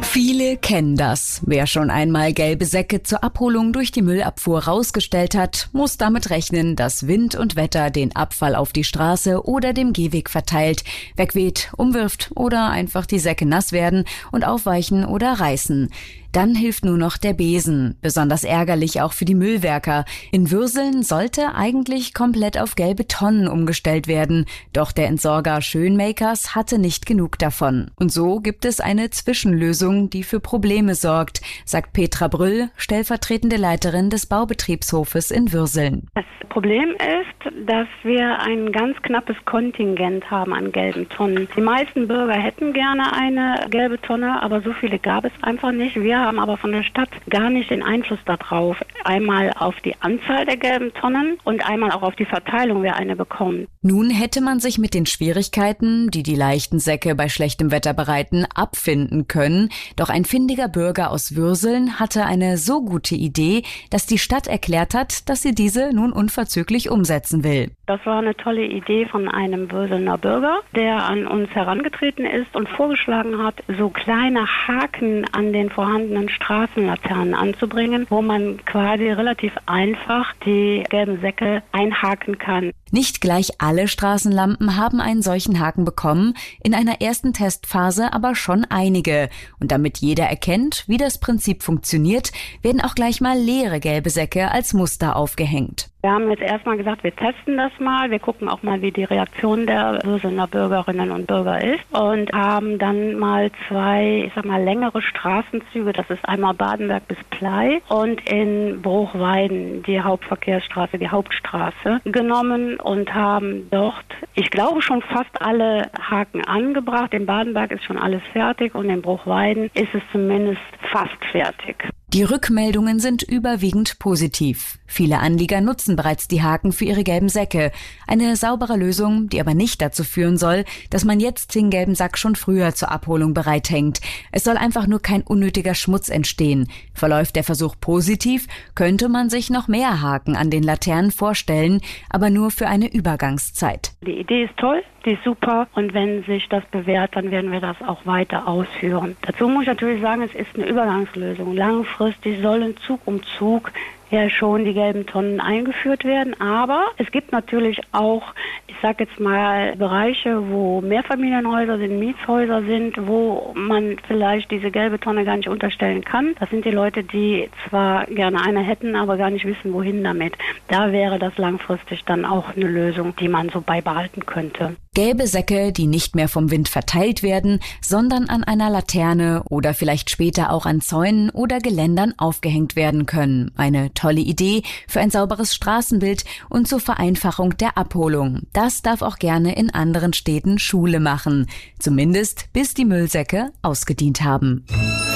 Viele kennen das. Wer schon einmal gelbe Säcke zur Abholung durch die Müllabfuhr rausgestellt hat, muss damit rechnen, dass Wind und Wetter den Abfall auf die Straße oder dem Gehweg verteilt, wegweht, umwirft oder einfach die Säcke nass werden und aufweichen oder reißen. Dann hilft nur noch der Besen, besonders ärgerlich auch für die Müllwerker. In Würseln sollte eigentlich komplett auf gelbe Tonnen umgestellt werden, doch der Entsorger Schönmakers hatte nicht genug davon. Und so gibt es eine Zwischenlösung, die für Probleme sorgt, sagt Petra Brüll, stellvertretende Leiterin des Baubetriebshofes in Würseln. Das Problem ist, dass wir ein ganz knappes Kontingent haben an gelben Tonnen. Die meisten Bürger hätten gerne eine gelbe Tonne, aber so viele gab es einfach nicht. Wir haben aber von der Stadt gar nicht den Einfluss darauf. Einmal auf die Anzahl der gelben Tonnen und einmal auch auf die Verteilung, wer eine bekommt. Nun hätte man sich mit den Schwierigkeiten, die die leichten Säcke bei schlechtem Wetter bereiten, abfinden können. Doch ein findiger Bürger aus Würseln hatte eine so gute Idee, dass die Stadt erklärt hat, dass sie diese nun unverzüglich umsetzen will. Das war eine tolle Idee von einem Würselner Bürger, der an uns herangetreten ist und vorgeschlagen hat, so kleine Haken an den vorhandenen Straßenlaternen anzubringen, wo man quasi relativ einfach die gelben Säcke einhaken kann. Nicht gleich alle Straßenlampen haben einen solchen Haken bekommen, in einer ersten Testphase aber schon einige. Und damit jeder erkennt, wie das Prinzip funktioniert, werden auch gleich mal leere gelbe Säcke als Muster aufgehängt. Wir haben jetzt erstmal gesagt, wir testen das mal. Wir gucken auch mal, wie die Reaktion der Würselner Bürgerinnen und Bürger ist und haben dann mal zwei, längere Straßenzüge. Das ist einmal Badenberg bis Plei und in Bruchweiden die Hauptverkehrsstraße, die Hauptstraße genommen und haben dort, ich glaube, schon fast alle Haken angebracht. In Badenberg ist schon alles fertig und in Bruchweiden ist es zumindest fast fertig. Die Rückmeldungen sind überwiegend positiv. Viele Anlieger nutzen bereits die Haken für ihre gelben Säcke. Eine saubere Lösung, die aber nicht dazu führen soll, dass man jetzt den gelben Sack schon früher zur Abholung bereithängt. Es soll einfach nur kein unnötiger Schmutz entstehen. Verläuft der Versuch positiv, könnte man sich noch mehr Haken an den Laternen vorstellen, aber nur für eine Übergangszeit. Die Idee ist toll, die ist super und wenn sich das bewährt, dann werden wir das auch weiter ausführen. Dazu muss ich natürlich sagen, es ist eine Übergangslösung. Langfristig sollen Zug um Zug ja schon die gelben Tonnen eingeführt werden, aber es gibt natürlich auch, ich sage jetzt mal, Bereiche, wo Mehrfamilienhäuser sind, Mietshäuser sind, wo man vielleicht diese gelbe Tonne gar nicht unterstellen kann. Das sind die Leute, die zwar gerne eine hätten, aber gar nicht wissen, wohin damit. Da wäre das langfristig dann auch eine Lösung, die man so beibehalten könnte. Gelbe Säcke, die nicht mehr vom Wind verteilt werden, sondern an einer Laterne oder vielleicht später auch an Zäunen oder Geländern aufgehängt werden können. Eine tolle Idee für ein sauberes Straßenbild und zur Vereinfachung der Abholung. Das darf auch gerne in anderen Städten Schule machen. Zumindest bis die Müllsäcke ausgedient haben.